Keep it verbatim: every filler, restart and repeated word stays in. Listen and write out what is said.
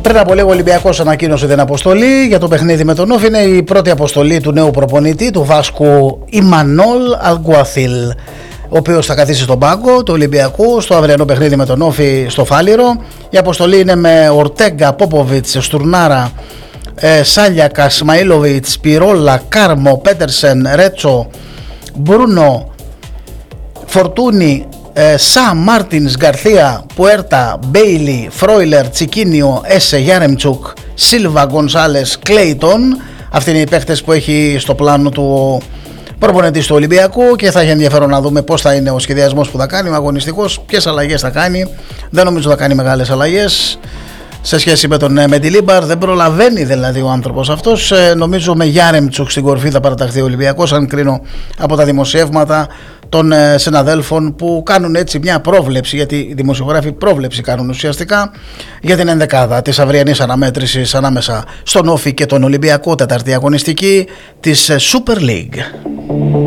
Πριν από λίγο ο Ολυμπιακός ανακοίνωσε την αποστολή για το παιχνίδι με τον Όφη. Είναι η πρώτη αποστολή του νέου προπονητή, του Βάσκου Ιμανόλ Αλγκουαθίλ, ο οποίος θα καθίσει στον πάγκο του Ολυμπιακού στο αυριανό παιχνίδι με τον Όφη στο Φάληρο. Η αποστολή είναι με Ορτέγκα, Πόποβιτς, Στουρνάρα, ε, Σάλιακα, Σμαΐλοβιτς, Πιρόλα, Κάρμο, Πέτερσεν, Ρέτσο, Μπρούνο, Φορτούνι, ε, Σα, Μάρτινς, Γκαρθία, Πουέρτα, Μπέιλι, Φρόιλερ, Τσικίνιο, Έσε, Γιάρεμτσουκ, Σίλβα, Γκονσάλες, Κλέιτον. Αυτοί είναι οι παίχτες που έχει στο πλάνο του προπονητής του Ολυμπιακού και θα έχει ενδιαφέρον να δούμε πώς θα είναι ο σχεδιασμός που θα κάνει, ο αγωνιστικός, ποιες αλλαγές θα κάνει. Δεν νομίζω θα κάνει μεγάλες αλλαγές σε σχέση με τον Μεντιλίμπαρ, δεν προλαβαίνει δηλαδή ο άνθρωπος αυτός. Ε, νομίζω με Γιάρεμτσουκ στην κορφή θα παραταχθεί ο Ολυμπιακός, αν κρίνω από τα δημοσιεύματα των ε, συναδέλφων που κάνουν έτσι μια πρόβλεψη, γιατί οι δημοσιογράφοι πρόβλεψη κάνουν ουσιαστικά για την ενδεκάδα της αυριανής αναμέτρησης ανάμεσα στον Όφη και τον Ολυμπιακό, τέταρτη αγωνιστική της Super League.